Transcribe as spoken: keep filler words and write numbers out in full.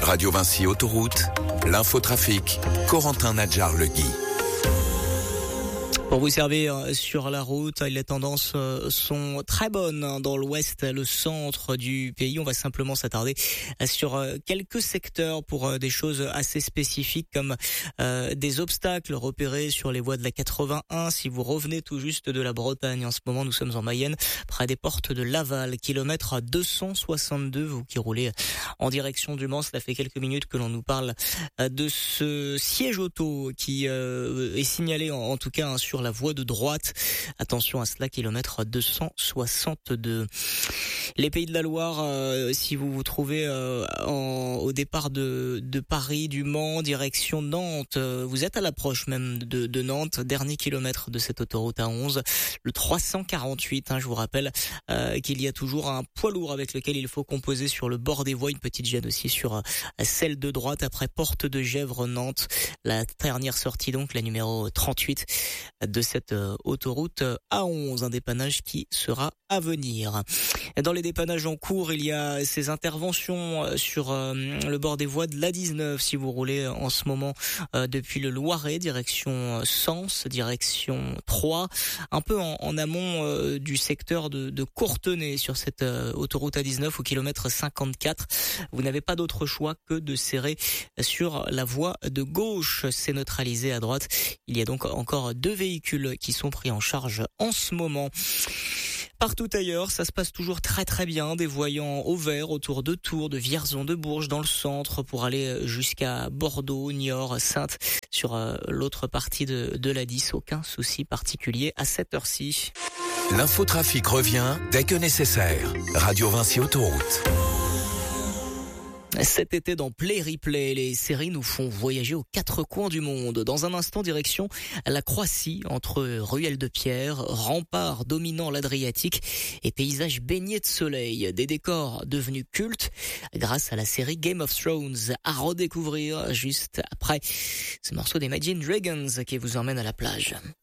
Radio Vinci Autoroute, l'infotrafic, Corentin Nadjar-Legui. Pour vous servir sur la route, les tendances sont très bonnes dans l'ouest, le centre du pays. On va simplement s'attarder sur quelques secteurs pour des choses assez spécifiques comme euh, des obstacles repérés sur les voies de la quatre-vingt-un. Si vous revenez tout juste de la Bretagne, en ce moment nous sommes en Mayenne, près des portes de Laval, kilomètre deux cent soixante-deux. Vous qui roulez en direction du Mans, cela fait quelques minutes que l'on nous parle de ce siège auto qui euh, est signalé en, en tout cas hein, sur la voie de droite. Attention à cela, kilomètre deux cent soixante-deux. Les Pays de la Loire, euh, si vous vous trouvez euh, en, au départ de, de Paris, du Mans, direction Nantes, euh, vous êtes à l'approche même de, de Nantes, dernier kilomètre de cette autoroute A onze, le trois cent quarante-huit. Hein, je vous rappelle euh, qu'il y a toujours un poids lourd avec lequel il faut composer sur le bord des voies, une petite gêne aussi sur euh, celle de droite après Porte de Gesvres, Nantes, la dernière sortie donc, la numéro trente-huit de cette euh, autoroute A onze, un dépannage qui sera à venir. Dans les dépannages en cours, il y a ces interventions sur euh, le bord des voies de l'A dix-neuf. Si vous roulez en ce moment euh, depuis le Loiret, direction Sens, direction Troyes, un peu en, en amont euh, du secteur de, de Courtenay sur cette euh, autoroute A dix-neuf au kilomètre cinquante-quatre. Vous n'avez pas d'autre choix que de serrer sur la voie de gauche. C'est neutralisé à droite. Il y a donc encore deux véhicules qui sont pris en charge en ce moment. Partout ailleurs, ça se passe toujours très très bien. Des voyants au vert autour de Tours, de Vierzon, de Bourges, dans le centre pour aller jusqu'à Bordeaux, Niort, Saintes, sur euh, l'autre partie de, de l'A dix. Aucun souci particulier à cette heure-ci. L'infotrafic revient dès que nécessaire. Radio Vinci Autoroute. Cet été dans Play Replay, les séries nous font voyager aux quatre coins du monde. Dans un instant, direction la Croatie, entre ruelles de pierre, remparts dominant l'Adriatique et paysages baignés de soleil. Des décors devenus cultes grâce à la série Game of Thrones, à redécouvrir juste après ce morceau des Imagine Dragons qui vous emmène à la plage.